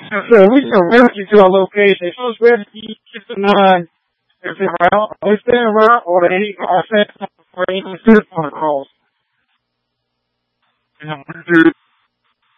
So we can rescue to our location. First rescue, 6 to 9. If they're around, they stay around, or they are sent for any assistance on the calls. Yeah, we did.